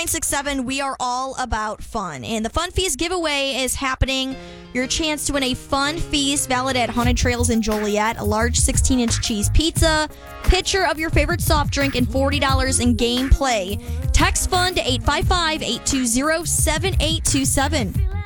967, we are all about fun. And the Fun Feast giveaway is happening. Your chance to win a Fun Feast valid at Haunted Trails in Joliet, a large 16-inch cheese pizza, pitcher of your favorite soft drink, and $40 in game play. Text FUN to 855-820-7827.